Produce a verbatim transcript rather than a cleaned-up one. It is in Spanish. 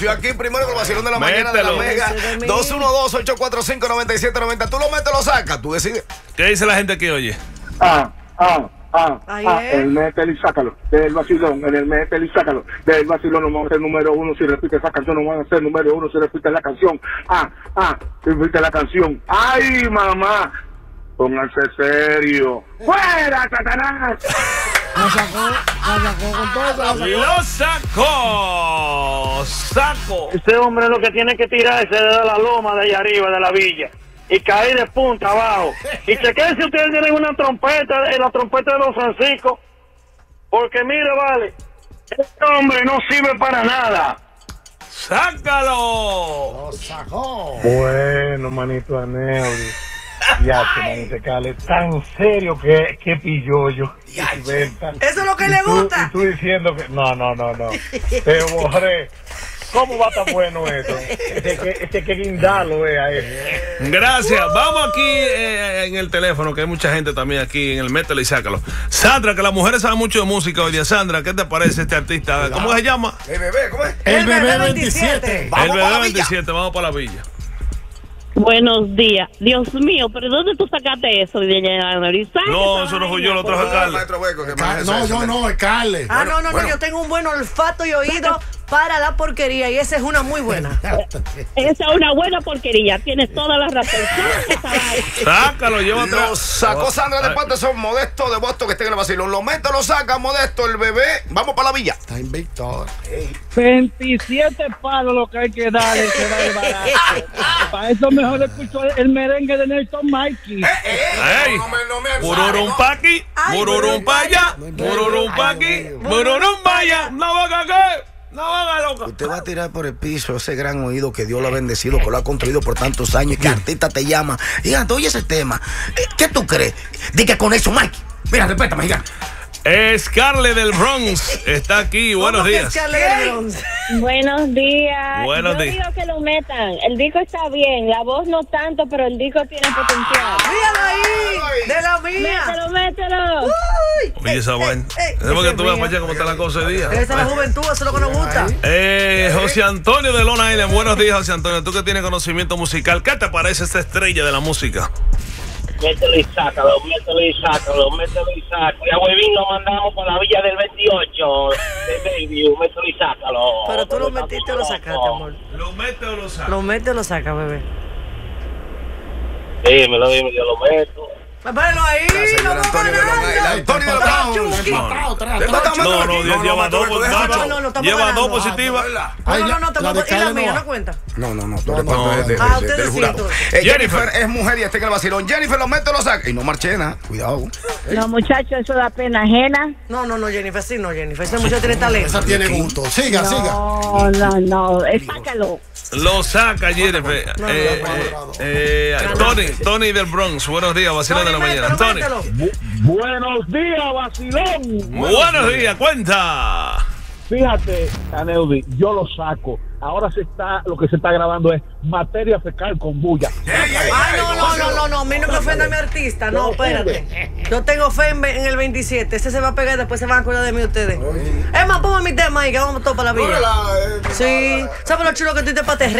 Yo aquí primero con el vacilón de la mañana de la Mega. dos uno dos, ocho cuatro cinco, nueve siete nueve cero. Tú lo metes, lo sacas, tú decides. ¿Qué dice la gente aquí, oye? Ah, ah, ah, ah, el mételo y sácalo, del vacilón, en el mételo y sácalo, del vacilón no vamos a ser número uno si repite esa canción, no van a ser número uno si repite la canción. Ah, ah, si repite la canción. Ay, mamá, pónganse serio. ¡Fuera, Satanás! Lo sacó, lo sacó con todo. ¡Lo sacó! ¡Saco! Ese hombre lo que tiene que tirarse de la loma de allá arriba, de la villa, y caer de punta abajo. Y chequen si ustedes tienen una trompeta, la trompeta de Don Francisco, porque mire, vale, este hombre no sirve para nada. ¡Sácalo! Lo sacó. Bueno, manito Aneuri. Ya, que manito Cale, tan serio que, que pillollo. Eso es lo que le gusta. Y tú diciendo que no, no, no, no. Pero, Borré, ¿cómo va tan bueno esto? Ese que, ese que guindarlo es a él. Gracias. Vamos aquí eh, en el teléfono, que hay mucha gente también aquí en el Mételo y Sácalo. Sandra, que las mujeres saben mucho de música hoy día. Sandra, ¿qué te parece este artista? ¿Cómo se llama? El bebé, ¿cómo es? El bebé veintisiete. El bebé veintisiete, vamos para la villa. Buenos días. Dios mío, ¿pero dónde tú sacaste eso? No, eso no fui yo, lo trajo Carle. No, yo no, es Carle. Ah, no, no, no, yo tengo un buen olfato y oído para la porquería y esa es una muy buena. Esa es una buena porquería, tienes toda la razón. Sácalo, llévate. Lo sacó Sandra de parte, son Modesto de Boston que está en el vacilón. Lo mete, lo saca, Modesto, el bebé. Vamos para la villa. Está invicto. veintisiete palos lo que hay que darle, que va el barato. Para eso mejor escucho el merengue de Nelson Mikey. ¡Ey! Mururum pa' aquí, mururum pa' allá, mururum pa' aquí, mururum pa' allá. No va a caer. No haga loca. Usted va a tirar por el piso ese gran oído que Dios lo ha bendecido, que lo ha construido por tantos años y que artista te llama. Gigante, oye ese tema. ¿Qué tú crees? Di que con eso, Mike. Mira, respétame, gigante. Scarlett del Bronx está aquí. Buenos días. Buenos días. Buenos Yo días. digo que lo metan. El disco está bien, la voz no tanto, pero el disco tiene potencial. Míralo ahí, de la mía. Mételo, mételo. Uy. Oye, esa vaina. Es porque tú veas para allá cómo está la cosa hoy día. Esa es la juventud, eso es lo que nos gusta. Eh, José Antonio de Long Island. Buenos días, José Antonio. Tú que tienes conocimiento musical, ¿qué te parece esta estrella de la música? Mételo y sácalo, mételo y sácalo, mételo y sácalo. Y a Huevín lo mandamos por la villa del veintiocho de Bayview, mételo y sácalo. Pero tú lo metiste o lo sacaste, amor. ¿Lo mete o lo saca? Lo metes o lo sacas, bebé. Dímelo, dímelo, yo lo meto. Ponelo ahí, no vamos a ganar. Antonio de los No, no, lleva dos positivas. Lleva dos positivas. No, no, no, tampoco. Y la mía no cuenta. No, no, no. Tú eres parte de- de- Ah, de- ustedes del sí, jurado. entonces. Eh, Jennifer es mujer y está en el vacilón. Jennifer, lo mete o lo saca. Y no marchena. Cuidado. No, muchachos, eso da pena ajena. No, no, no, Jennifer, sí, no, Jennifer. Esa muchacha tiene talento. Esa tiene gusto. Siga, siga. No, no, no, eh, sácalo. Lo saca Jennifer. No, no, Eh, no, eh, eh, Tony, Tony del Bronx. Buenos días, vacilón de la mañana. Tony. Buenos días, vacilón. Buenos días, cuenta. Fíjate, Aneudi, yo lo saco. Ahora se está, lo que se está grabando es materia fecal con bulla. Ay, no, no, no, no, no, a mí no me ofenda a mi artista. No, espérate. Yo tengo fe en, en el veintisiete. Ese se va a pegar y después se van a acordar de mí ustedes. Es más, ponme mi tema ahí que vamos todos para la villa. Sí. ¿Sabes lo chulo que tú te pates?